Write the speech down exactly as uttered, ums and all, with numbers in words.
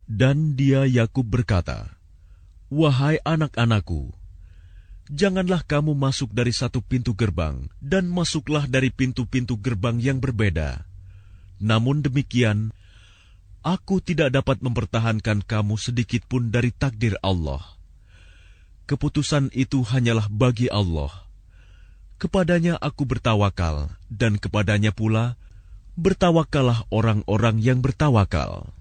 Dan dia Yakub berkata, "Wahai anak-anakku, janganlah kamu masuk dari satu pintu gerbang, dan masuklah dari pintu-pintu gerbang yang berbeda. Namun demikian, aku tidak dapat mempertahankan kamu sedikit pun dari takdir Allah. Keputusan itu hanyalah bagi Allah. Kepadanya aku bertawakal, dan kepadanya pula bertawakallah orang-orang yang bertawakal."